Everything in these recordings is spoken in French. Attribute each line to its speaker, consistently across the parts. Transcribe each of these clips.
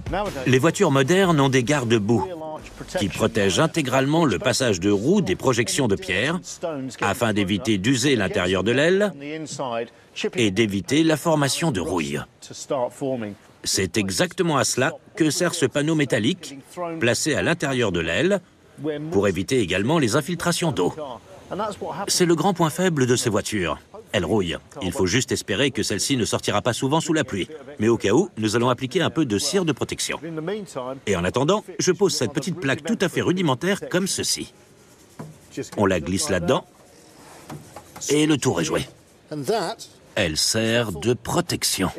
Speaker 1: Les voitures modernes ont des garde-boue qui protègent intégralement le passage de roues des projections de pierre afin d'éviter d'user l'intérieur de l'aile et d'éviter la formation de rouille. C'est exactement à cela que sert ce panneau métallique placé à l'intérieur de l'aile pour éviter également les infiltrations d'eau. C'est le grand point faible de ces voitures. Elles rouillent. Il faut juste espérer que celle-ci ne sortira pas souvent sous la pluie. Mais au cas où, nous allons appliquer un peu de cire de protection. Et en attendant, je pose cette petite plaque tout à fait rudimentaire comme ceci. On la glisse là-dedans et le tour est joué. Elle sert de protection.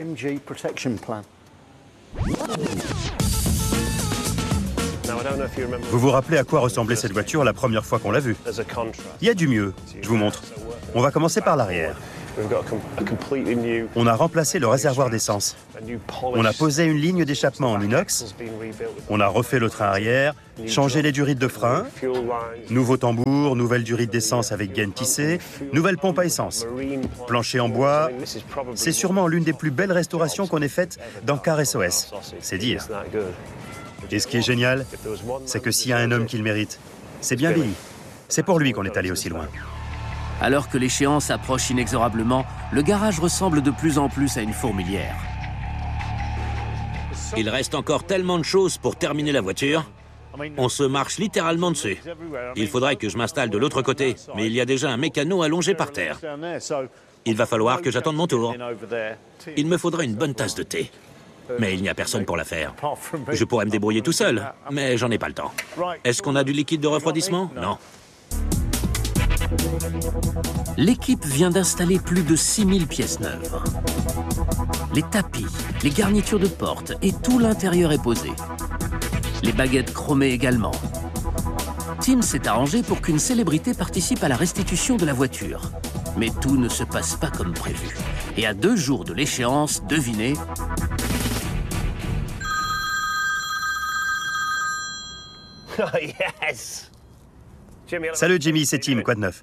Speaker 2: Vous vous rappelez à quoi ressemblait cette voiture la première fois qu'on l'a vue? Il y a du mieux, je vous montre. On va commencer par l'arrière. On a remplacé le réservoir d'essence. On a posé une ligne d'échappement en inox. On a refait le train arrière, changé les durites de frein, nouveau tambour, nouvelle durite d'essence avec gaine tissée, nouvelle pompe à essence, plancher en bois. C'est sûrement l'une des plus belles restaurations qu'on ait faites dans Car SOS. C'est dire. Et ce qui est génial, c'est que s'il y a un homme qui le mérite, c'est bien Billy. C'est pour lui qu'on est allé aussi loin.
Speaker 3: Alors que l'échéance approche inexorablement, le garage ressemble de plus en plus à une fourmilière.
Speaker 1: Il reste encore tellement de choses pour terminer la voiture. On se marche littéralement dessus. Il faudrait que je m'installe de l'autre côté, mais il y a déjà un mécano allongé par terre. Il va falloir que j'attende mon tour. Il me faudrait une bonne tasse de thé. Mais il n'y a personne pour la faire. Je pourrais me débrouiller tout seul, mais j'en ai pas le temps. Est-ce qu'on a du liquide de refroidissement? Non.
Speaker 3: L'équipe vient d'installer plus de 6000 pièces neuves. Les tapis, les garnitures de porte et tout l'intérieur est posé. Les baguettes chromées également. Tim s'est arrangé pour qu'une célébrité participe à la restitution de la voiture. Mais tout ne se passe pas comme prévu. Et à 2 jours de l'échéance, devinez...
Speaker 4: Yes.
Speaker 2: Salut Jimmy, c'est Tim, quoi de neuf?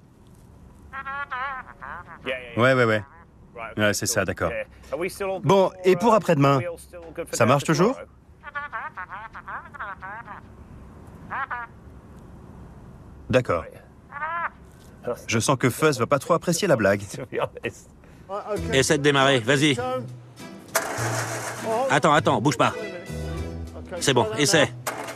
Speaker 2: Ouais, c'est ça, d'accord. Bon, et pour après-demain, ça marche toujours? D'accord. Je sens que Fuzz va pas trop apprécier la blague.
Speaker 1: Essaie de démarrer, vas-y. Attends, bouge pas. C'est bon, essaie.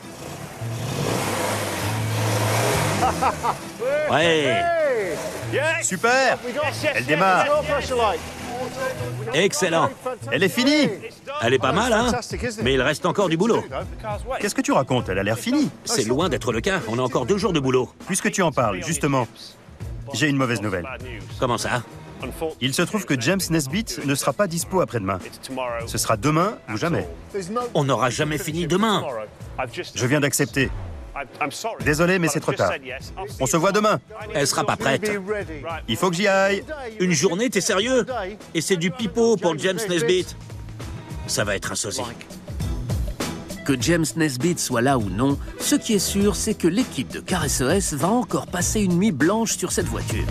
Speaker 1: Ouais.
Speaker 2: Super! Elle démarre.
Speaker 1: Excellent.
Speaker 2: Elle est finie!
Speaker 1: Elle est pas mal, hein? Mais il reste encore du boulot.
Speaker 2: Qu'est-ce que tu racontes? Elle a l'air finie.
Speaker 1: C'est loin d'être le cas. On a encore 2 jours de boulot.
Speaker 2: Puisque tu en parles, justement, j'ai une mauvaise nouvelle.
Speaker 1: Comment ça?
Speaker 2: Il se trouve que James Nesbitt ne sera pas dispo après-demain. Ce sera demain ou jamais.
Speaker 1: On n'aura jamais fini demain.
Speaker 2: Je viens d'accepter. Désolé, mais c'est trop tard. On se voit demain.
Speaker 1: Elle sera pas prête.
Speaker 2: Il faut que j'y aille.
Speaker 1: Une journée, t'es sérieux? Et c'est du pipeau pour James Nesbitt. Ça va être un sosie.
Speaker 3: Que James Nesbitt soit là ou non, ce qui est sûr, c'est que l'équipe de Car SOS va encore passer une nuit blanche sur cette voiture.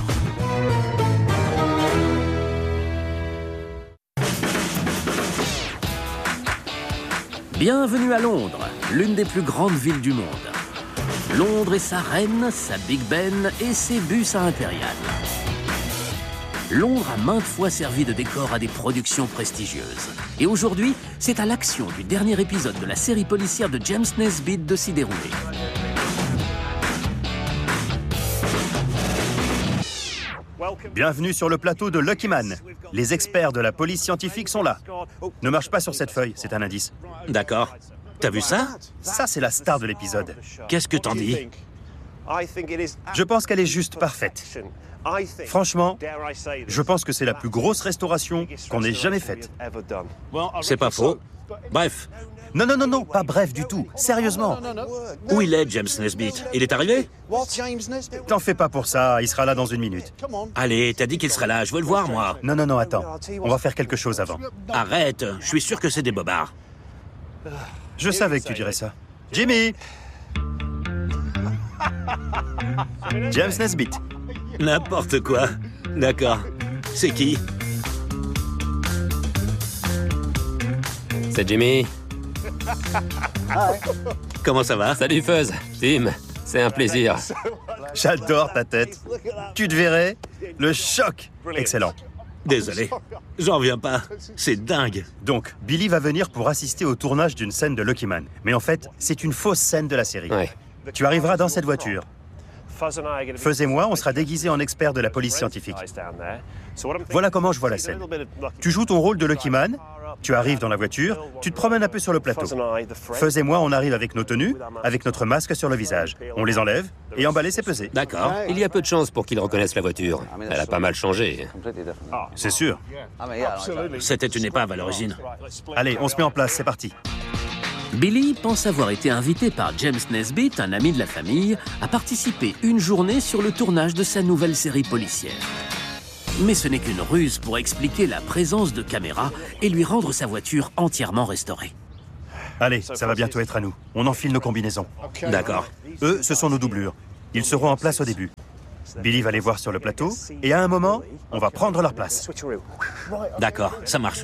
Speaker 3: Bienvenue à Londres, l'une des plus grandes villes du monde. Londres et sa reine, sa Big Ben et ses bus à Impérial. Londres a maintes fois servi de décor à des productions prestigieuses. Et aujourd'hui, c'est à l'action du dernier épisode de la série policière de James Nesbitt de s'y dérouler.
Speaker 2: Bienvenue sur le plateau de Lucky Man. Les experts de la police scientifique sont là. Ne marche pas sur cette feuille, c'est un indice.
Speaker 1: D'accord. T'as vu ça?
Speaker 2: Ça, c'est la star de l'épisode.
Speaker 1: Qu'est-ce que t'en dis?
Speaker 2: Je pense qu'elle est juste parfaite. Franchement, je pense que c'est la plus grosse restauration qu'on ait jamais faite.
Speaker 1: C'est pas faux. Bref.
Speaker 2: Non, pas bref du tout. Sérieusement.
Speaker 1: Où il est, James Nesbitt? Il est arrivé?
Speaker 2: T'en fais pas pour ça, il sera là dans 1 minute.
Speaker 1: Allez, t'as dit qu'il serait là, je veux le voir, moi.
Speaker 2: Non, attends. On va faire quelque chose avant.
Speaker 1: Arrête, je suis sûr que c'est des bobards.
Speaker 2: Je savais que tu dirais ça. Jimmy! James Nesbitt.
Speaker 1: N'importe quoi. D'accord. C'est qui?
Speaker 5: C'est Jimmy.
Speaker 1: Comment ça va?
Speaker 4: Salut Fuzz, Tim, c'est un plaisir.
Speaker 2: J'adore ta tête. Tu te verrais? Le choc. Excellent.
Speaker 1: Désolé, j'en reviens pas. C'est dingue.
Speaker 2: Donc, Billy va venir pour assister au tournage d'une scène de Lucky Man. Mais en fait, c'est une fausse scène de la série.
Speaker 4: Ouais.
Speaker 2: Tu arriveras dans cette voiture. Fuzz et moi, on sera déguisés en experts de la police scientifique. Voilà comment je vois la scène. Tu joues ton rôle de Lucky Man, tu arrives dans la voiture, tu te promènes un peu sur le plateau. Fuzz et moi, on arrive avec nos tenues, avec notre masque sur le visage. On les enlève, et emballer, c'est peser.
Speaker 1: D'accord.
Speaker 4: Il y a peu de chances pour qu'ils reconnaissent la voiture. Elle a pas mal changé.
Speaker 2: C'est sûr.
Speaker 1: C'était une épave à l'origine.
Speaker 2: Allez, on se met en place, c'est parti.
Speaker 3: Billy pense avoir été invité par James Nesbitt, un ami de la famille, à participer une journée sur le tournage de sa nouvelle série policière. Mais ce n'est qu'une ruse pour expliquer la présence de caméras et lui rendre sa voiture entièrement restaurée.
Speaker 2: Allez, ça va bientôt être à nous. On enfile nos combinaisons.
Speaker 1: D'accord.
Speaker 2: Eux, ce sont nos doublures. Ils seront en place au début. Billy va les voir sur le plateau, et à un moment, on va prendre leur place.
Speaker 1: D'accord, ça marche.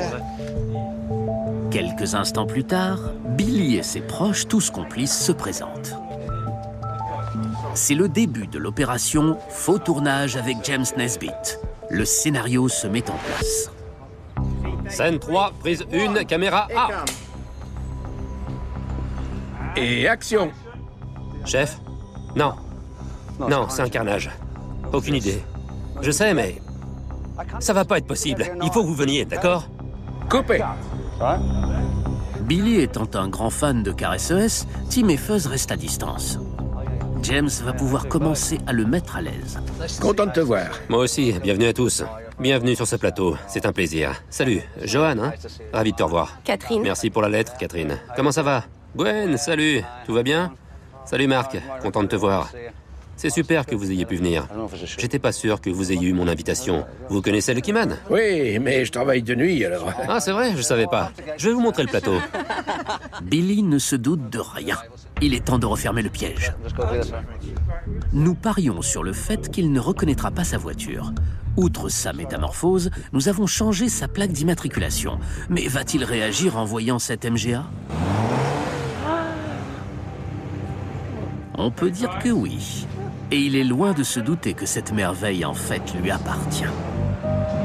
Speaker 3: Quelques instants plus tard, Billy et ses proches, tous complices, se présentent. C'est le début de l'opération Faux tournage avec James Nesbitt. Le scénario se met en place.
Speaker 4: Scène 3, prise 1, caméra A.
Speaker 5: Et action!
Speaker 4: Chef? Non. Non, c'est un carnage. Aucune idée. Je sais, mais... ça va pas être possible. Il faut que vous veniez, d'accord?
Speaker 5: Coupé!
Speaker 3: Billy étant un grand fan de car SES, Tim et Fuzz restent à distance. James va pouvoir commencer à le mettre à l'aise.
Speaker 5: Content de te voir.
Speaker 4: Moi aussi, bienvenue à tous. Bienvenue sur ce plateau, c'est un plaisir. Salut, Johan, hein? Ravi de te revoir.
Speaker 6: Catherine.
Speaker 4: Merci pour la lettre, Catherine. Comment ça va? Gwen, salut, tout va bien? Salut Marc, content de te voir. C'est super que vous ayez pu venir. J'étais pas sûr que vous ayez eu mon invitation. Vous connaissez Lucky Man?
Speaker 5: Oui, mais je travaille de nuit, alors...
Speaker 4: Ah, c'est vrai, je savais pas. Je vais vous montrer le plateau.
Speaker 3: Billy ne se doute de rien. Il est temps de refermer le piège. Nous parions sur le fait qu'il ne reconnaîtra pas sa voiture. Outre sa métamorphose, nous avons changé sa plaque d'immatriculation. Mais va-t-il réagir en voyant cette MGA? On peut dire que oui. Et il est loin de se douter que cette merveille, en fait, lui appartient.